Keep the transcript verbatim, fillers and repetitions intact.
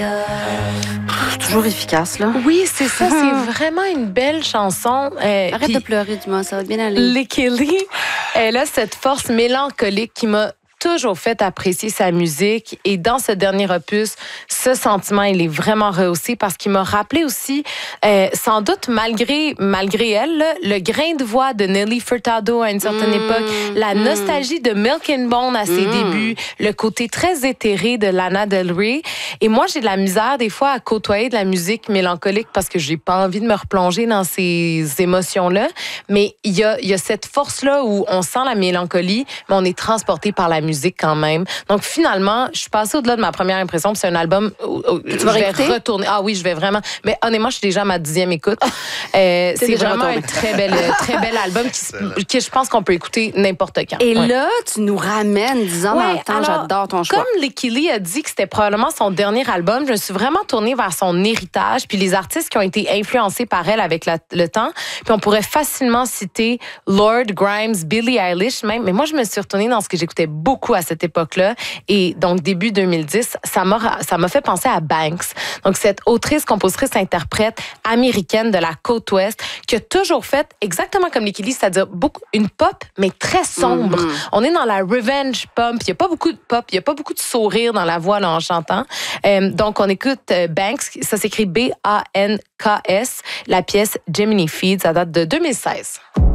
Toujours efficace, là. Oui, c'est ça. C'est vraiment une belle chanson. Euh, Arrête puis de pleurer, du moins, ça va bien aller. Lekili, elle a cette force mélancolique qui m'a toujours fait apprécier sa musique. Et dans ce dernier opus, ce sentiment, il est vraiment rehaussé parce qu'il m'a rappelé aussi, euh, sans doute malgré, malgré elle, là, le grain de voix de Nelly Furtado à une certaine mmh, époque, la mmh. nostalgie de Milk and Bone à ses mmh. débuts, le côté très éthéré de Lana Del Rey. Et moi, j'ai de la misère des fois à côtoyer de la musique mélancolique parce que j'ai pas envie de me replonger dans ces émotions-là. Mais il y a, il y a cette force-là où on sent la mélancolie, mais on est transporté par la musique. musique quand même. Donc finalement, je suis passée au-delà de ma première impression. C'est un album où, où tu je vas vais réécouter? retourner. Ah oui, je vais vraiment. Mais honnêtement, je suis déjà à ma dixième écoute. Euh, c'est vraiment retourné. un très bel, très bel album qui, qui je pense qu'on peut écouter n'importe quand. Et ouais. là, tu nous ramènes dix ans ouais, dans le temps. Alors, j'adore ton choix. Comme Lekili a dit que c'était probablement son dernier album, je me suis vraiment tournée vers son héritage puis les artistes qui ont été influencés par elle avec la, le temps. Puis on pourrait facilement citer Lord, Grimes, Billie Eilish même. Mais moi, je me suis retournée dans ce que j'écoutais beaucoup à cette époque-là. Et donc, début deux mille dix, ça m'a, ça m'a fait penser à Banks. Donc, cette autrice, compositrice, interprète américaine de la côte ouest qui a toujours fait exactement comme Lekili, c'est-à-dire beaucoup, une pop, mais très sombre. Mm-hmm. On est dans la revenge pop. Il n'y a pas beaucoup de pop, il n'y a pas beaucoup de sourire dans la voix là, en chantant. Euh, donc, on écoute euh, Banks, ça s'écrit B A N K S, la pièce Gemini Feed, ça date de deux mille seize.